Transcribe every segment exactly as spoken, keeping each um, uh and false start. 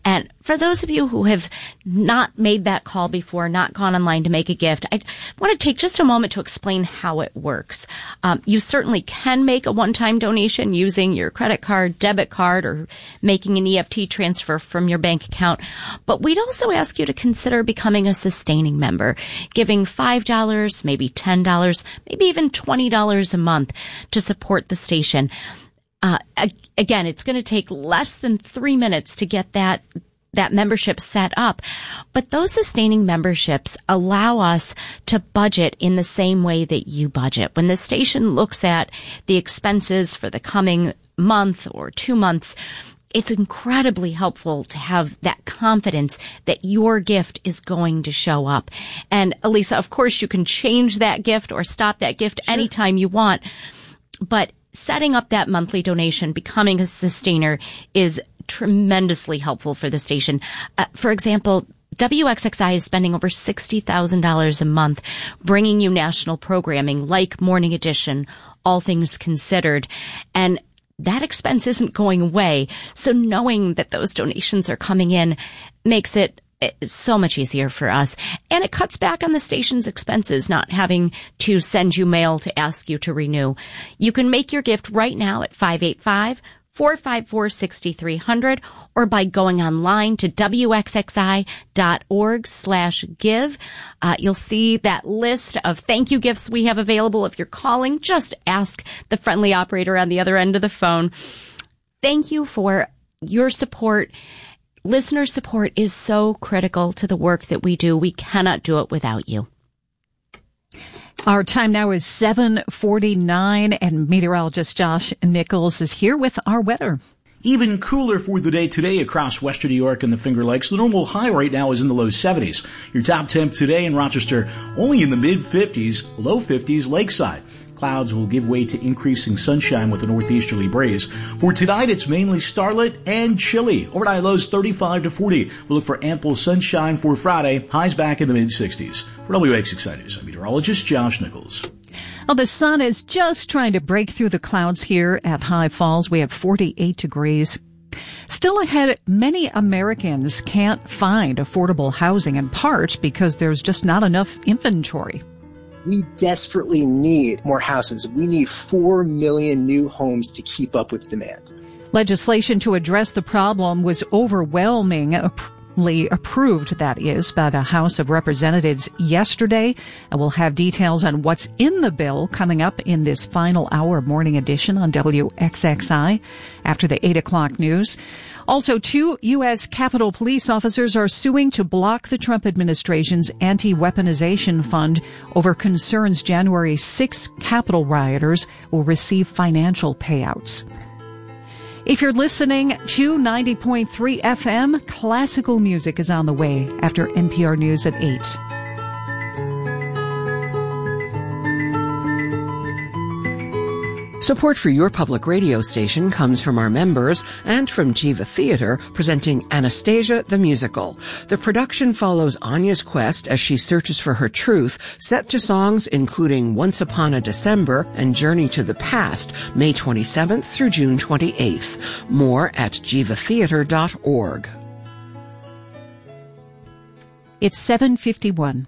And for those of you who have not made that call before, not gone online to make a gift, I want to take just a moment to explain how it works. Um, you certainly can make a one-time donation using your credit card, debit card, or making an E F T transfer from your bank account. But we'd also ask you to consider becoming a sustaining member, giving five dollars, maybe ten dollars, maybe even twenty dollars a month to support the station. Uh, again, it's going to take less than three minutes to get that that membership set up. But those sustaining memberships allow us to budget in the same way that you budget. When the station looks at the expenses for the coming month or two months, it's incredibly helpful to have that confidence that your gift is going to show up. And Elisa, of course, you can change that gift or stop that gift sure. anytime you want. But setting up that monthly donation, becoming a sustainer, is tremendously helpful for the station. Uh, for example, W X X I is spending over sixty thousand dollars a month bringing you national programming like Morning Edition, All Things Considered, and that expense isn't going away. So knowing that those donations are coming in makes it so much easier for us. And it cuts back on the station's expenses, not having to send you mail to ask you to renew. You can make your gift right now at five eight five, four five four, six three zero zero or by going online to wxxi.org slash give. Uh, you'll see that list of thank you gifts we have available. If you're calling, just ask the friendly operator on the other end of the phone. Thank you for your support. Listener support is so critical to the work that we do. We cannot do it without you. Our time now is seven forty-nine, and meteorologist Josh Nichols is here with our weather. Even cooler for the day today across western New York and the Finger Lakes. The normal high right now is in the low seventies. Your top temp today in Rochester only in the mid fifties, low fifties lakeside. Clouds will give way to increasing sunshine with a northeasterly breeze. For tonight, it's mainly starlit and chilly. Overnight lows thirty-five to forty. We'll look for ample sunshine for Friday. Highs back in the mid sixties. For W X X I News, I'm meteorologist Josh Nichols. Well, the sun is just trying to break through the clouds here at High Falls. We have forty-eight degrees. Still ahead, many Americans can't find affordable housing, in part because there's just not enough inventory. We desperately need more houses. We need four million new homes to keep up with demand. Legislation to address the problem was overwhelmingly approved, that is, by the House of Representatives yesterday. And we'll have details on what's in the bill coming up in this final hour Morning Edition on W X X I after the eight o'clock news. Also, two U S Capitol police officers are suing to block the Trump administration's anti-weaponization fund over concerns January sixth Capitol rioters will receive financial payouts. If you're listening to ninety point three F M, classical music is on the way after N P R News at eight. Support for your public radio station comes from our members and from Jiva Theater, presenting Anastasia the Musical. The production follows Anya's quest as she searches for her truth, set to songs including Once Upon a December and Journey to the Past, May twenty-seventh through June twenty-eighth. More at jiva theater dot org. It's seven fifty-one.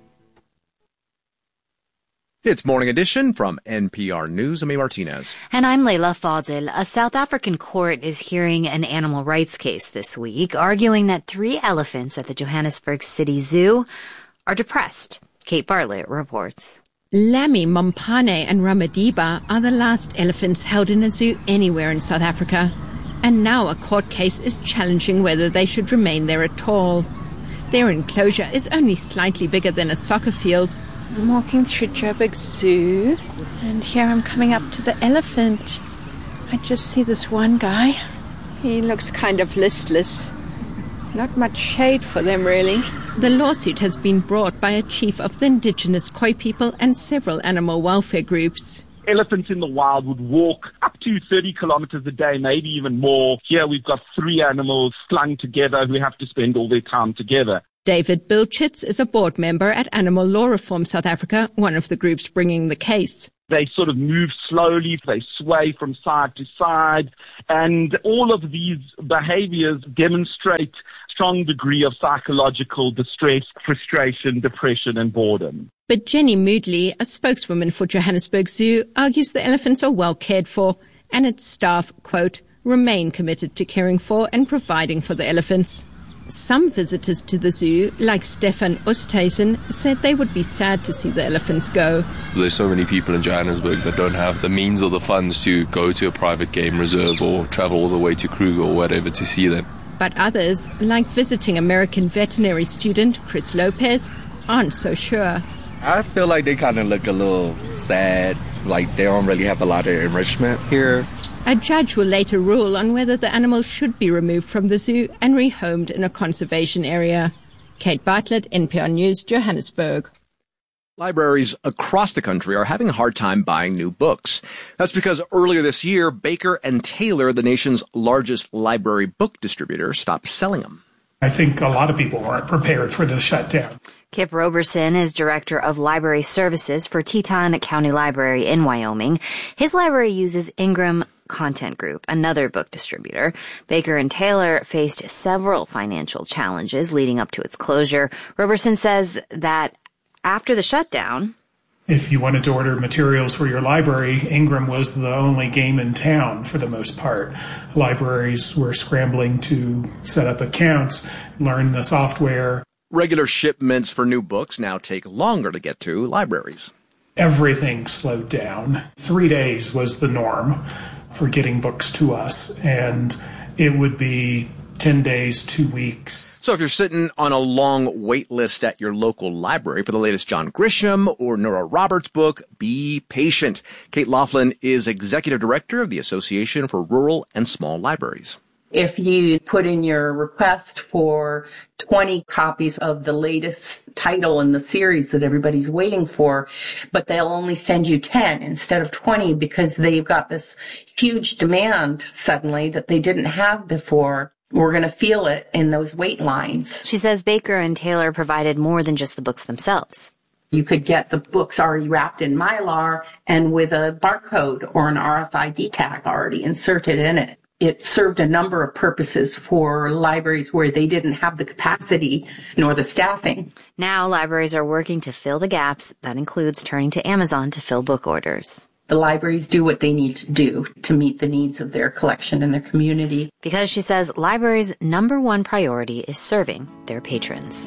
It's Morning Edition from N P R News. I'm A. Martinez. And I'm Leila Fadil. A South African court is hearing an animal rights case this week, arguing that three elephants at the Johannesburg City Zoo are depressed. Kate Bartlett reports. Lami, Mompane and Ramadiba are the last elephants held in a zoo anywhere in South Africa. And now a court case is challenging whether they should remain there at all. Their enclosure is only slightly bigger than a soccer field. I'm walking through Joburg Zoo, and here I'm coming up to the elephant. I just see this one guy. He looks kind of listless. Not much shade for them, really. The lawsuit has been brought by a chief of the indigenous Khoi people and several animal welfare groups. Elephants in the wild would walk up to thirty kilometers a day, maybe even more. Here we've got three animals slung together who have to spend all their time together. David Bilchitz is a board member at Animal Law Reform South Africa, one of the groups bringing the case. They sort of move slowly, they sway from side to side, and all of these behaviors demonstrate strong degree of psychological distress, frustration, depression, and boredom. But Jenny Moodley, a spokeswoman for Johannesburg Zoo, argues the elephants are well cared for, and its staff, quote, remain committed to caring for and providing for the elephants. Some visitors to the zoo, like Stefan Oosthuizen, said they would be sad to see the elephants go. There's so many people in Johannesburg that don't have the means or the funds to go to a private game reserve or travel all the way to Kruger or whatever to see them. But others, like visiting American veterinary student Chris Lopez, aren't so sure. I feel like they kind of look a little sad, like they don't really have a lot of enrichment here. A judge will later rule on whether the animals should be removed from the zoo and rehomed in a conservation area. Kate Bartlett, N P R News, Johannesburg. Libraries across the country are having a hard time buying new books. That's because earlier this year, Baker and Taylor, the nation's largest library book distributor, stopped selling them. I think a lot of people weren't prepared for the shutdown. Kip Roberson is Director of Library Services for Teton County Library in Wyoming. His library uses Ingram Content Group, another book distributor. Baker and Taylor faced several financial challenges leading up to its closure. Roberson says that after the shutdown, if you wanted to order materials for your library, Ingram was the only game in town for the most part. Libraries were scrambling to set up accounts, learn the software. Regular shipments for new books now take longer to get to libraries. Everything slowed down. Three days was the norm for getting books to us, and it would be ten days, two weeks. So if you're sitting on a long wait list at your local library for the latest John Grisham or Nora Roberts book, be patient. Kate Laughlin is Executive Director of the Association for Rural and Small Libraries. If you put in your request for twenty copies of the latest title in the series that everybody's waiting for, but they'll only send you ten instead of twenty because they've got this huge demand suddenly that they didn't have before, we're going to feel it in those wait lines. She says Baker and Taylor provided more than just the books themselves. You could get the books already wrapped in Mylar and with a barcode or an R F I D tag already inserted in it. It served a number of purposes for libraries where they didn't have the capacity nor the staffing. Now libraries are working to fill the gaps. That includes turning to Amazon to fill book orders. The libraries do what they need to do to meet the needs of their collection and their community. Because she says libraries' number one priority is serving their patrons.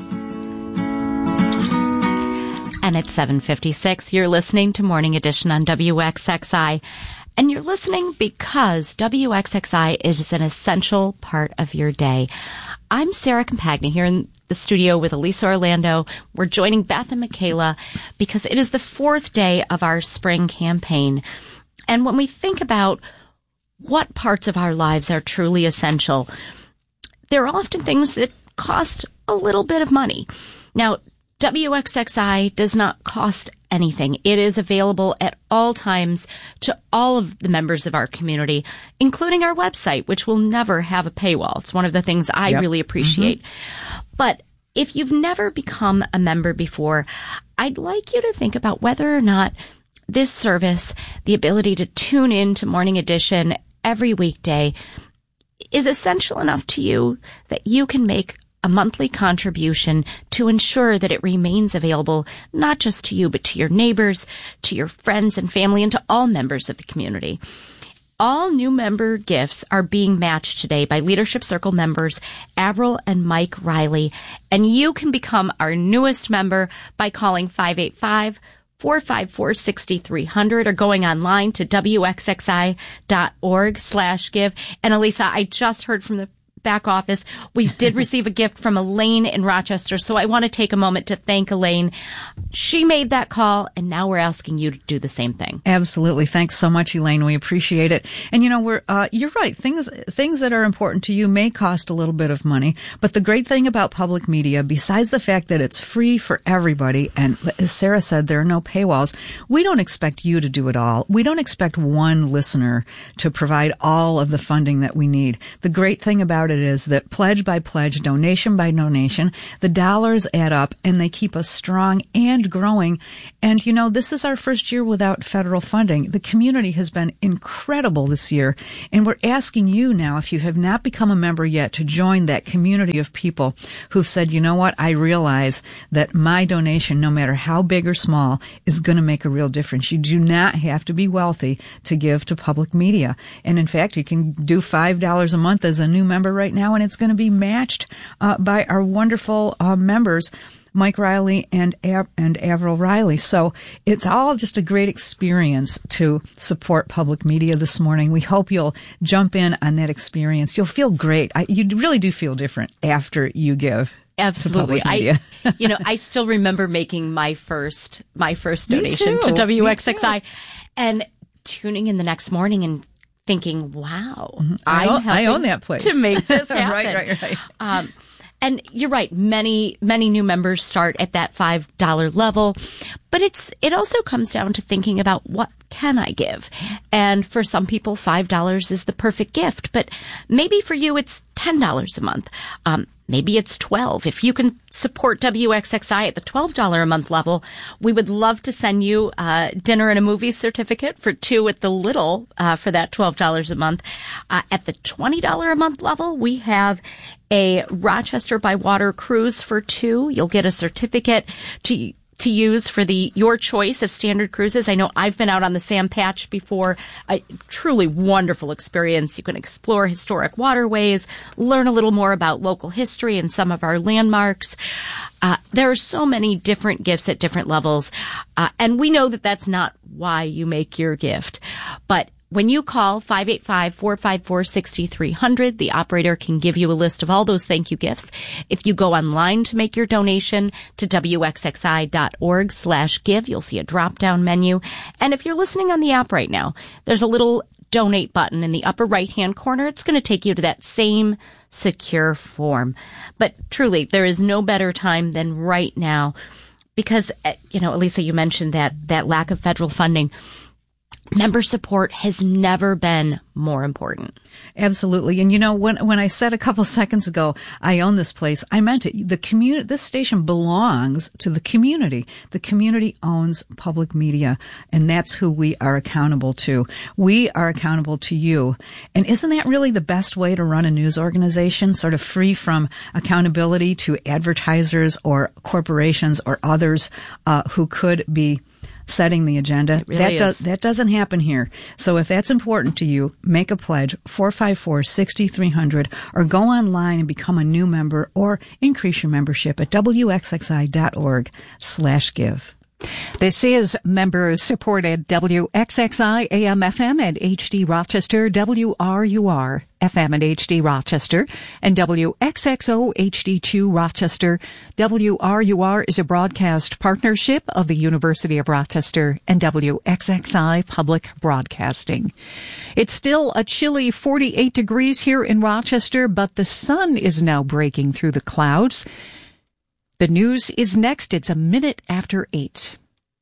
And it's seven fifty-six. You're listening to Morning Edition on W X X I. And you're listening because W X X I is an essential part of your day. I'm Sarah Compagna here in the studio with Elisa Orlando. We're joining Beth and Michaela because it is the fourth day of our spring campaign. And when we think about what parts of our lives are truly essential, there are often things that cost a little bit of money. Now, W X X I does not cost anything. It is available at all times to all of the members of our community, including our website, which will never have a paywall. It's one of the things I yep. really appreciate. Mm-hmm. But if you've never become a member before, I'd like you to think about whether or not this service, the ability to tune in to Morning Edition every weekday, is essential enough to you that you can make a monthly contribution to ensure that it remains available not just to you, but to your neighbors, to your friends and family, and to all members of the community. All new member gifts are being matched today by Leadership Circle members Avril and Mike Riley, and you can become our newest member by calling five eight five, four five four, six three zero zero or going online to W X X I dot org slash give. And Elisa, I just heard from the back office, we did receive a gift from Elaine in Rochester, so I want to take a moment to thank Elaine. She made that call, and now we're asking you to do the same thing. Absolutely. Thanks so much, Elaine. We appreciate it. And you know, we're uh you're right. Things things that are important to you may cost a little bit of money, but the great thing about public media, besides the fact that it's free for everybody, and as Sarah said, there are no paywalls, we don't expect you to do it all. We don't expect one listener to provide all of the funding that we need. The great thing about it is that pledge by pledge, donation by donation, the dollars add up and they keep us strong and growing. And, you know, this is our first year without federal funding. The community has been incredible this year. And we're asking you now, if you have not become a member yet, to join that community of people who've said, you know what, I realize that my donation, no matter how big or small, is going to make a real difference. You do not have to be wealthy to give to public media. And in fact, you can do five dollars a month as a new member right now, and it's going to be matched uh, by our wonderful uh, members, Mike Riley and Av- and Avril Riley. So it's all just a great experience to support public media this morning. We hope you'll jump in on that experience. You'll feel great. I, you really do feel different after you give. Absolutely. I, you know, I still remember making my first, my first donation to W X X I and tuning in the next morning and thinking, wow, mm-hmm. I, I'm own, helping I own that place to make this happen. right, right, right. Um, And you're right. Many, many new members start at that five dollars level, but it's, it also comes down to thinking about what can I give? And for some people, five dollars is the perfect gift, but maybe for you, it's ten dollars a month. Um, maybe it's twelve. If you can support W X X I at the twelve dollars a month level, we would love to send you a dinner and a movie certificate for two at the Little, uh, for that twelve dollars a month. Uh, at the twenty dollars a month level, we have a Rochester by Water cruise for two. You'll get a certificate to to use for the your choice of standard cruises. I know I've been out on the Sam Patch before. A truly wonderful experience. You can explore historic waterways, learn a little more about local history and some of our landmarks. Uh, there are so many different gifts at different levels, uh, and we know that that's not why you make your gift. But when you call five eight five, four five four, six three zero zero, the operator can give you a list of all those thank you gifts. If you go online to make your donation to W X X I dot org slash give, you'll see a drop-down menu. And if you're listening on the app right now, there's a little donate button in the upper right-hand corner. It's going to take you to that same secure form. But truly, there is no better time than right now because, you know, Elisa, you mentioned that, that lack of federal funding. Member support has never been more important. Absolutely. And you know, when when I said a couple seconds ago, I own this place, I meant it. The community, this station belongs to the community. The community owns public media, and that's who we are accountable to. We are accountable to you. And isn't that really the best way to run a news organization? Sort of free from accountability to advertisers or corporations or others uh, who could be setting the agenda. It really that is. does, that doesn't happen here. So if that's important to you, make a pledge, four five four, six three zero zero, or go online and become a new member or increase your membership at W X X I dot org slash give. This is member-supported W X X I A M F M and H D Rochester, W R U R F M and H D Rochester, and W X X O H D two Rochester. W R U R is a broadcast partnership of the University of Rochester and W X X I Public Broadcasting. It's still a chilly forty-eight degrees here in Rochester, but the sun is now breaking through the clouds. The news is next. It's a minute after eight.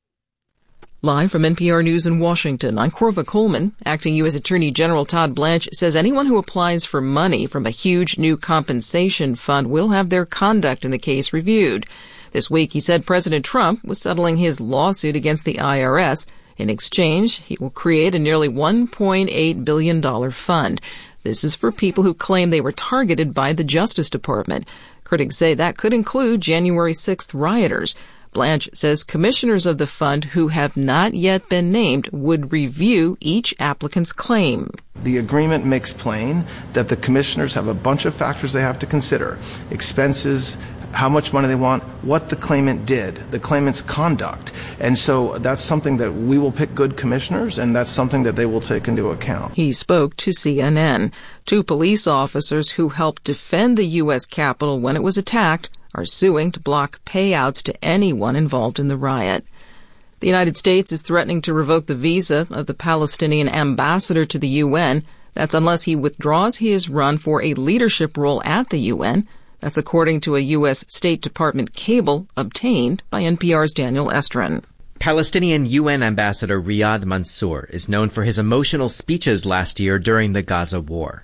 Live from N P R News in Washington, I'm Corva Coleman. Acting U S Attorney General Todd Blanche says anyone who applies for money from a huge new compensation fund will have their conduct in the case reviewed. This week, he said President Trump was settling his lawsuit against the I R S. In exchange, he will create a nearly one point eight billion dollars fund. This is for people who claim they were targeted by the Justice Department. Critics say that could include January sixth rioters. Blanche says commissioners of the fund who have not yet been named would review each applicant's claim. The agreement makes plain that the commissioners have a bunch of factors they have to consider. Expenses, how much money they want, what the claimant did, the claimant's conduct. And so that's something that we will pick good commissioners, and that's something that they will take into account. He spoke to C N N. Two police officers who helped defend the U S Capitol when it was attacked are suing to block payouts to anyone involved in the riot. The United States is threatening to revoke the visa of the Palestinian ambassador to the U N. That's unless he withdraws his run for a leadership role at the U N. That's according to a U S State Department cable obtained by N P R's Daniel Estrin. Palestinian U N Ambassador Riyad Mansour is known for his emotional speeches last year during the Gaza war.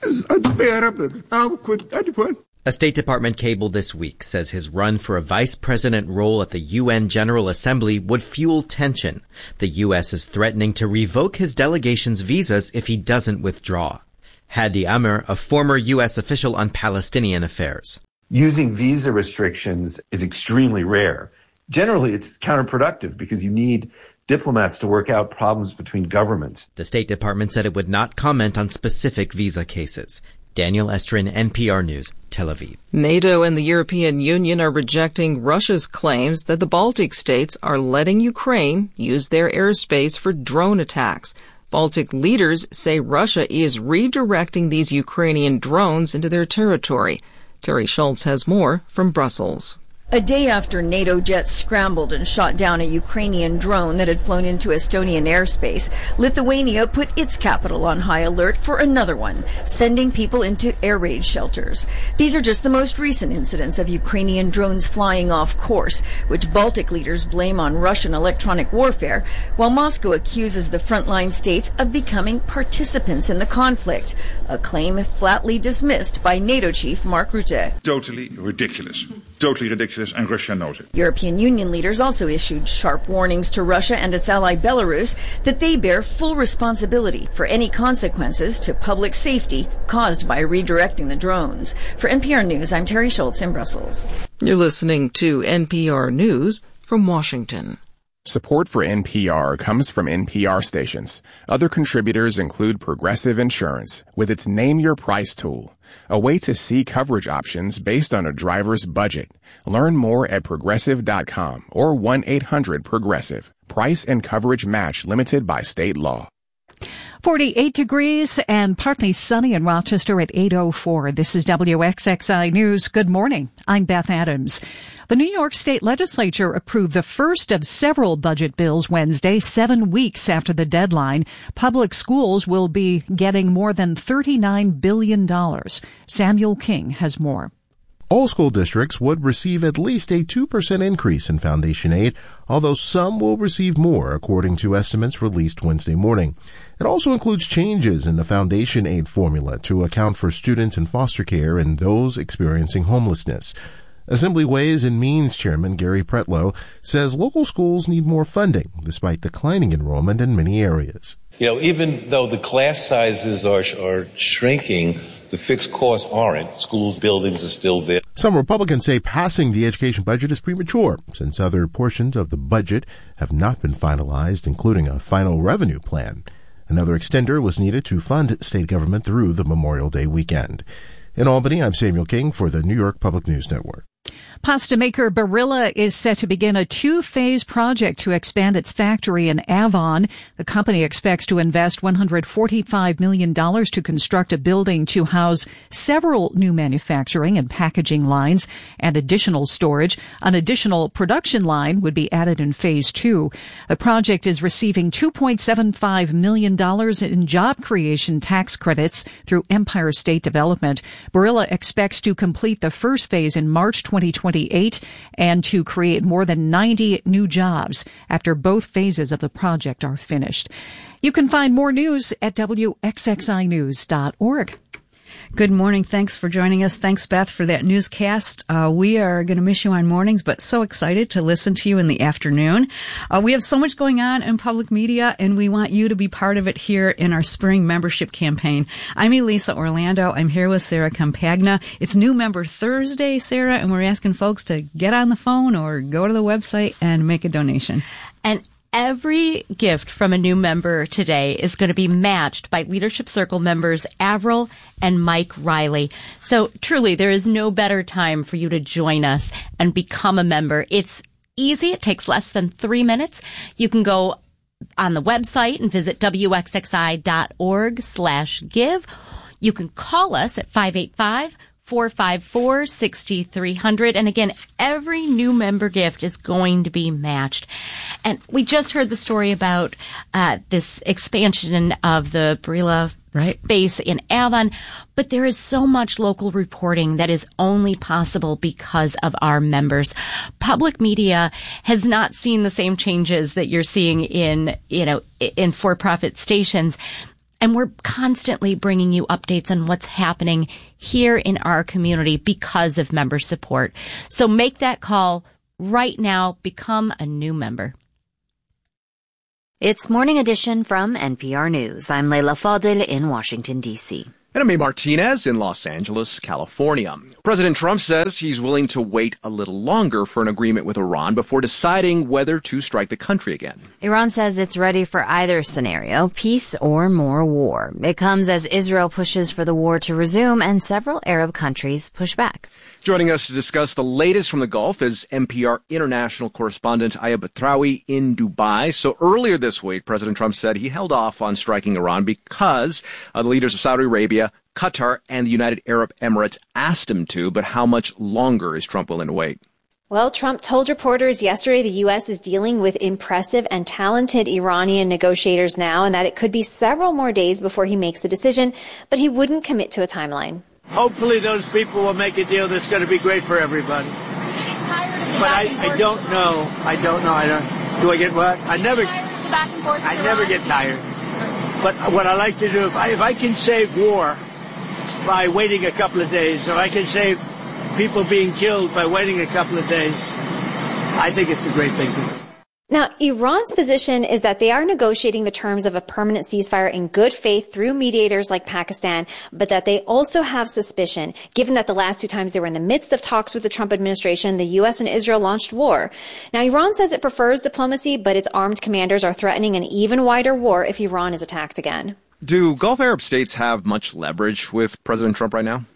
A State Department cable this week says his run for a vice president role at the U N General Assembly would fuel tension. The U S is threatening to revoke his delegation's visas if he doesn't withdraw. Hadi Amr, a former U S official on Palestinian affairs. Using visa restrictions is extremely rare. Generally, it's counterproductive because you need diplomats to work out problems between governments. The State Department said it would not comment on specific visa cases. Daniel Estrin, N P R News, Tel Aviv. NATO and the European Union are rejecting Russia's claims that the Baltic states are letting Ukraine use their airspace for drone attacks. Baltic leaders say Russia is redirecting these Ukrainian drones into their territory. Terry Schultz has more from Brussels. A day after NATO jets scrambled and shot down a Ukrainian drone that had flown into Estonian airspace, Lithuania put its capital on high alert for another one, sending people into air raid shelters. These are just the most recent incidents of Ukrainian drones flying off course, which Baltic leaders blame on Russian electronic warfare, while Moscow accuses the frontline states of becoming participants in the conflict, a claim flatly dismissed by NATO chief Mark Rutte. Totally ridiculous. Totally ridiculous, and Russia knows it. European Union leaders also issued sharp warnings to Russia and its ally Belarus that they bear full responsibility for any consequences to public safety caused by redirecting the drones. For N P R News, I'm Terry Schultz in Brussels. You're listening to N P R News from Washington. Support for N P R comes from N P R stations. Other contributors include Progressive Insurance with its Name Your Price tool, a way to see coverage options based on a driver's budget. Learn more at progressive dot com or one eight hundred progressive. Price and coverage match limited by state law. forty-eight degrees and partly sunny in Rochester at eight oh four. This is W X X I News. Good morning. I'm Beth Adams. The New York State Legislature approved the first of several budget bills Wednesday, seven weeks after the deadline. Public schools will be getting more than thirty-nine billion dollars. Samuel King has more. All school districts would receive at least a two percent increase in foundation aid, although some will receive more, according to estimates released Wednesday morning. It also includes changes in the foundation aid formula to account for students in foster care and those experiencing homelessness. Assembly Ways and Means Chairman Gary Pretlow says local schools need more funding, despite declining enrollment in many areas. You know, even though the class sizes are, are shrinking, the fixed costs aren't. Schools, buildings are still there. Some Republicans say passing the education budget is premature, since other portions of the budget have not been finalized, including a final revenue plan. Another extender was needed to fund state government through the Memorial Day weekend. In Albany, I'm Samuel King for the New York Public News Network. Pasta maker Barilla is set to begin a two-phase project to expand its factory in Avon. The company expects to invest one hundred forty-five million dollars to construct a building to house several new manufacturing and packaging lines and additional storage. An additional production line would be added in phase two. The project is receiving two point seven five million dollars in job creation tax credits through Empire State Development. Barilla expects to complete the first phase in March twenty twenty-eight and to create more than ninety new jobs after both phases of the project are finished. You can find more news at W X X I news dot org. Good morning. Thanks for joining us. Thanks, Beth, for that newscast. Uh, we are going to miss you on mornings, but so excited to listen to you in the afternoon. Uh, we have so much going on in public media, and we want you to be part of it here in our spring membership campaign. I'm Elisa Orlando. I'm here with Sarah Campagna. It's New Member Thursday, Sarah, and we're asking folks to get on the phone or go to the website and make a donation. And every gift from a new member today is going to be matched by Leadership Circle members Avril and Mike Riley. So truly, there is no better time for you to join us and become a member. It's easy. It takes less than three minutes. You can go on the website and visit W X X I dot org slash give. You can call us at five eight five, four five four, six three zero zero. And again, every new member gift is going to be matched. And we just heard the story about uh, this expansion of the Barilla right. space in Avon. But there is so much local reporting that is only possible because of our members. Public media has not seen the same changes that you're seeing in, you know, in for-profit stations. And we're constantly bringing you updates on what's happening here in our community because of member support. So make that call right now. Become a new member. It's Morning Edition from N P R News. I'm Leila Fadel in Washington, D C And I'm May Martinez in Los Angeles, California. President Trump says he's willing to wait a little longer for an agreement with Iran before deciding whether to strike the country again. Iran says it's ready for either scenario, peace or more war. It comes as Israel pushes for the war to resume and several Arab countries push back. Joining us to discuss the latest from the Gulf is N P R international correspondent Aya Batrawi in Dubai. So earlier this week, President Trump said he held off on striking Iran because uh, the leaders of Saudi Arabia, Qatar, and the United Arab Emirates asked him to. But how much longer is Trump willing to wait? Well, Trump told reporters yesterday the U S is dealing with impressive and talented Iranian negotiators now, and that it could be several more days before he makes a decision, but he wouldn't commit to a timeline. Hopefully those people will make a deal that's going to be great for everybody. But I, I don't know. I don't know. I don't. Do I get what? I never. I never get tired. But what I like to do, if I, if I can save war by waiting a couple of days, if I can save people being killed by waiting a couple of days, I think it's a great thing to do. Now, Iran's position is that they are negotiating the terms of a permanent ceasefire in good faith through mediators like Pakistan, but that they also have suspicion, given that the last two times they were in the midst of talks with the Trump administration, the U S and Israel launched war. Now, Iran says it prefers diplomacy, but its armed commanders are threatening an even wider war if Iran is attacked again. Do Gulf Arab states have much leverage with President Trump right now?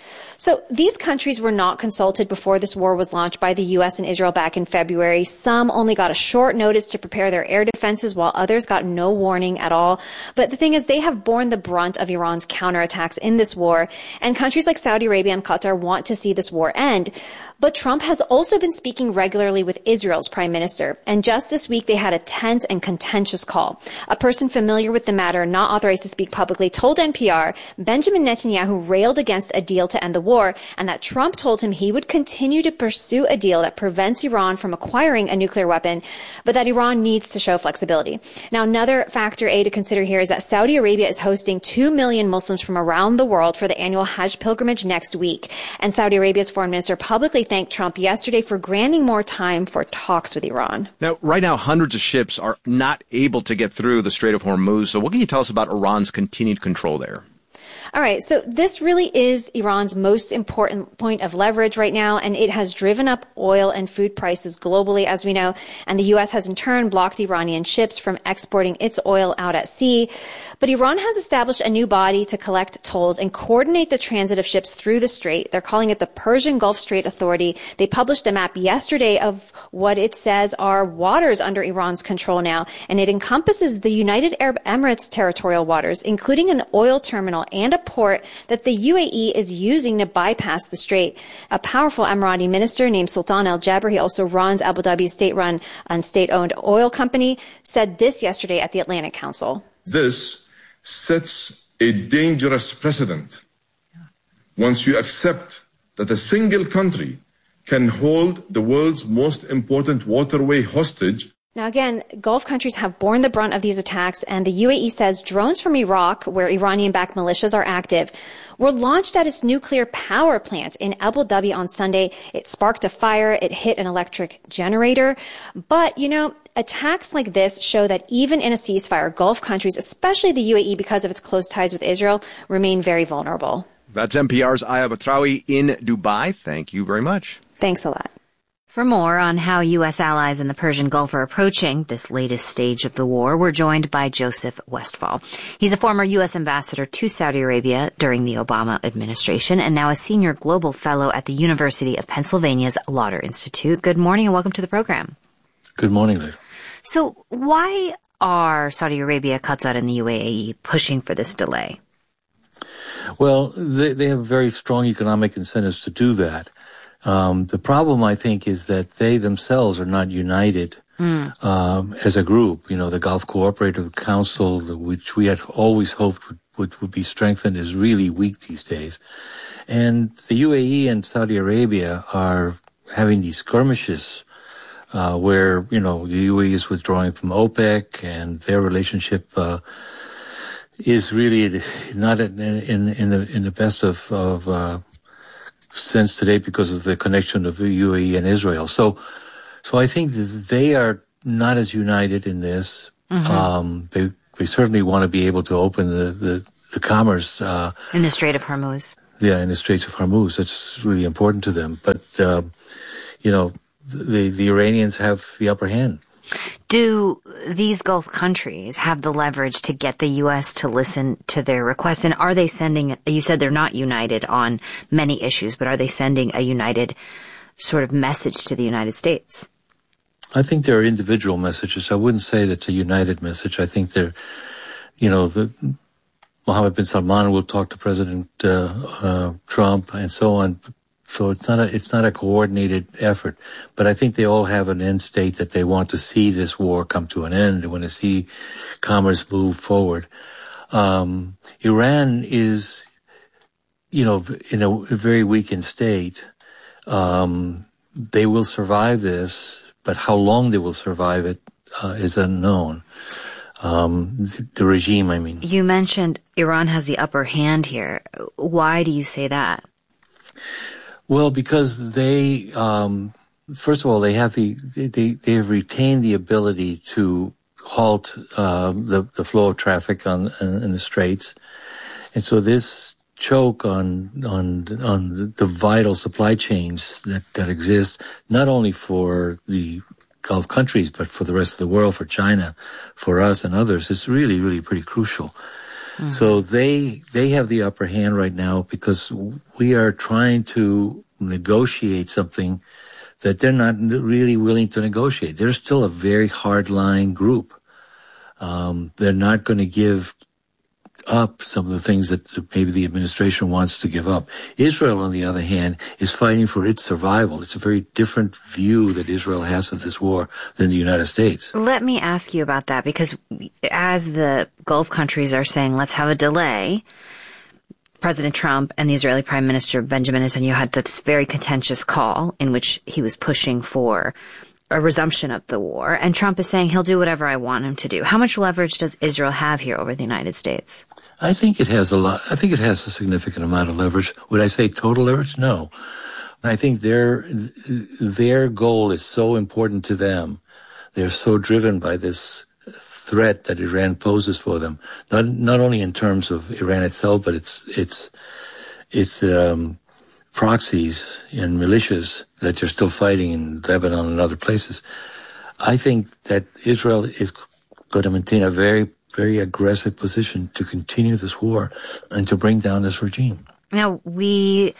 So these countries were not consulted before this war was launched by the U S and Israel back in February. Some only got a short notice to prepare their air defenses, while others got no warning at all. But the thing is, they have borne the brunt of Iran's counterattacks in this war, and countries like Saudi Arabia and Qatar want to see this war end. But Trump has also been speaking regularly with Israel's prime minister, and just this week they had a tense and contentious call. A person familiar with the matter, not authorized to speak publicly, told N P R Benjamin Netanyahu railed against a deal to end the war, and that Trump told him he would continue to pursue a deal that prevents Iran from acquiring a nuclear weapon, but that Iran needs to show flexibility. Now, another factor A to consider here is that Saudi Arabia is hosting two million Muslims from around the world for the annual Hajj pilgrimage next week, and Saudi Arabia's foreign minister publicly thanked Trump yesterday for granting more time for talks with Iran. Now, right now, hundreds of ships are not able to get through the Strait of Hormuz. So what can you tell us about Iran's continued control there? All right, so this really is Iran's most important point of leverage right now, and it has driven up oil and food prices globally, as we know, and the U S has in turn blocked Iranian ships from exporting its oil out at sea. But Iran has established a new body to collect tolls and coordinate the transit of ships through the strait. They're calling it the Persian Gulf Strait Authority. They published a map yesterday of what it says are waters under Iran's control now, and it encompasses the United Arab Emirates territorial waters, including an oil terminal and a port that the U A E is using to bypass the strait. A powerful Emirati minister named Sultan Al Jaber, he also runs Abu Dhabi's state-run and state-owned oil company, said this yesterday at the Atlantic Council. This sets a dangerous precedent. Once you accept that a single country can hold the world's most important waterway hostage. Now again, Gulf countries have borne the brunt of these attacks, and the U A E says drones from Iraq, where Iranian-backed militias are active, were launched at its nuclear power plant in Abu Dhabi on Sunday. It sparked a fire. It hit an electric generator. But, you know, attacks like this show that even in a ceasefire, Gulf countries, especially the U A E because of its close ties with Israel, remain very vulnerable. That's N P R's Aya Batrawi in Dubai. Thank you very much. Thanks a lot. For more on how U S allies in the Persian Gulf are approaching this latest stage of the war, we're joined by Joseph Westfall. He's a former U S ambassador to Saudi Arabia during the Obama administration and now a senior global fellow at the University of Pennsylvania's Lauder Institute. Good morning and welcome to the program. Good morning, Liz. So why are Saudi Arabia, Qatar, and the U A E pushing for this delay? Well, they, they have very strong economic incentives to do that. Um, the problem, I think, is that they themselves are not united mm. um, as a group. You know, the Gulf Cooperative Council, which we had always hoped would, would, would be strengthened, is really weak these days. And the U A E and Saudi Arabia are having these skirmishes uh, where, you know, the U A E is withdrawing from OPEC and their relationship uh is really not in, in, in the in the best of, of uh, sense today because of the connection of the U A E and Israel. So, so I think that they are not as united in this. Mm-hmm. Um, they they certainly want to be able to open the the, the commerce uh, in the Strait of Hormuz. Yeah, in the Straits of Hormuz. That's really important to them. But uh, you know, the the Iranians have the upper hand. Do these Gulf countries have the leverage to get the U S to listen to their requests? And are they sending, you said they're not united on many issues, but are they sending a united sort of message to the United States? I think there are individual messages. I wouldn't say that's a united message. I think they're, you know, the Mohammed bin Salman will talk to President uh, uh, Trump and so on. So it's not a, it's not a coordinated effort, but I think they all have an end state that they want to see this war come to an end. They want to see commerce move forward. Um, Iran is, you know, in a very weakened state. Um, they will survive this, but how long they will survive it uh, is unknown. Um, the regime, I mean. You mentioned Iran has the upper hand here. Why do you say that? Well, because they, um, first of all, they have the, they, they have retained the ability to halt, uh, the, the flow of traffic on, in, in the straits. And so this choke on, on, on the vital supply chains that, that exist, not only for the Gulf countries, but for the rest of the world, for China, for us and others, is really, really pretty crucial. Mm-hmm. So they they have the upper hand right now because we are trying to negotiate something that they're not really willing to negotiate. They're still a very hard-line group. Um, they're not going to give up some of the things that maybe the administration wants to give up. Israel, on the other hand, is fighting for its survival. It's a very different view that Israel has of this war than the United States. Let me ask you about that, because as the Gulf countries are saying, let's have a delay, President Trump and the Israeli Prime Minister Benjamin Netanyahu had this very contentious call in which he was pushing for a resumption of the war, and Trump is saying he'll do whatever I want him to do. How much leverage does Israel have here over the United States? I think it has a lot. I think it has a significant amount of leverage. Would I say total leverage? No. I think their their goal is so important to them. They're so driven by this threat that Iran poses for them. Not not only in terms of Iran itself, but its its its um, proxies and militias that they're still fighting in Lebanon and other places. I think that Israel is going to maintain a very, very aggressive position to continue this war and to bring down this regime. Now, we,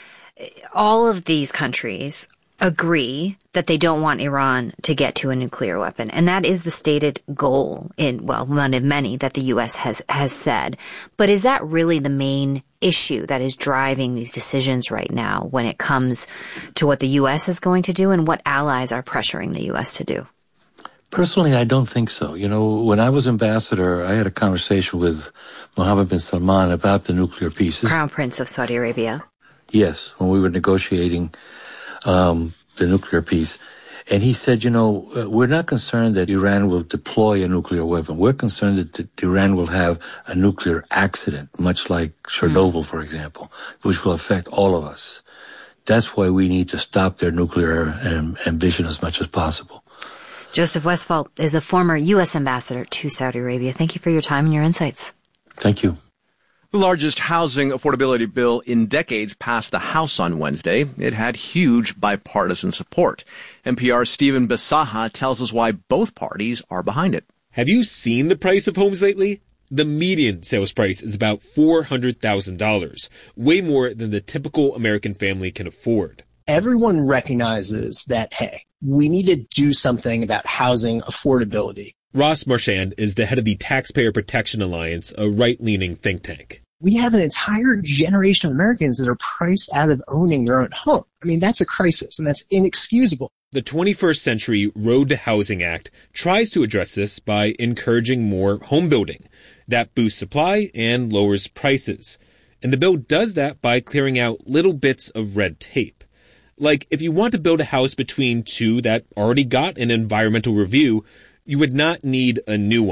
all of these countries agree that they don't want Iran to get to a nuclear weapon. And that is the stated goal in, well, one of many that the U S has, has said. But is that really the main issue that is driving these decisions right now when it comes to what the U S is going to do and what allies are pressuring the U S to do? Personally, I don't think so. You know, when I was ambassador, I had a conversation with Mohammed bin Salman about the nuclear pieces. Crown Prince of Saudi Arabia. Yes, when we were negotiating um, the nuclear peace. And he said, you know, uh, we're not concerned that Iran will deploy a nuclear weapon. We're concerned that, that Iran will have a nuclear accident, much like Chernobyl, mm. for example, which will affect all of us. That's why we need to stop their nuclear um, ambition as much as possible. Joseph Westfall is a former U S ambassador to Saudi Arabia. Thank you for your time and your insights. Thank you. The largest housing affordability bill in decades passed the House on Wednesday. It had huge bipartisan support. N P R's Stephen Bisaha tells us why both parties are behind it. Have you seen the price of homes lately? The median sales price is about four hundred thousand dollars, way more than the typical American family can afford. Everyone recognizes that, hey, we need to do something about housing affordability. Ross Marchand is the head of the Taxpayer Protection Alliance, a right-leaning think tank. We have an entire generation of Americans that are priced out of owning their own home. I mean, that's a crisis, and that's inexcusable. The twenty-first Century Road to Housing Act tries to address this by encouraging more home building. That boosts supply and lowers prices. And the bill does that by clearing out little bits of red tape. Like, if you want to build a house between two that already got an environmental review, you would not need a new one.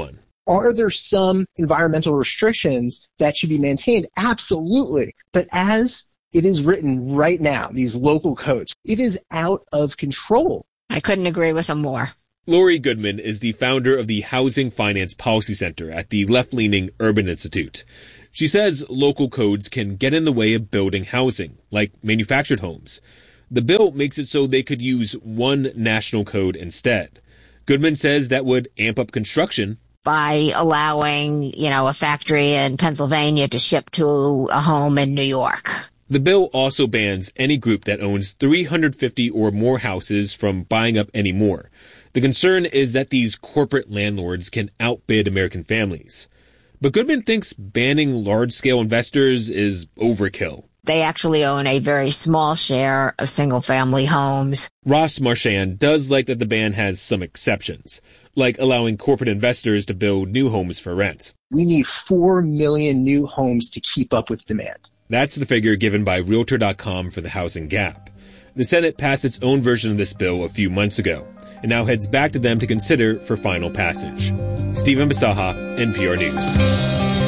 Are there some environmental restrictions that should be maintained? Absolutely. But as it is written right now, these local codes, it is out of control. I couldn't agree with him more. Lori Goodman is the founder of the Housing Finance Policy Center at the left-leaning Urban Institute. She says local codes can get in the way of building housing, like manufactured homes. The bill makes it so they could use one national code instead. Goodman says that would amp up construction by allowing, you know, a factory in Pennsylvania to ship to a home in New York. The bill also bans any group that owns three hundred fifty or more houses from buying up any more. The concern is that these corporate landlords can outbid American families. But Goodman thinks banning large-scale investors is overkill. They actually own a very small share of single-family homes. Ross Marchand does like that the ban has some exceptions, like allowing corporate investors to build new homes for rent. We need four million new homes to keep up with demand. That's the figure given by Realtor dot com for the housing gap. The Senate passed its own version of this bill a few months ago, and now heads back to them to consider for final passage. Stephen Bisaha, N P R News.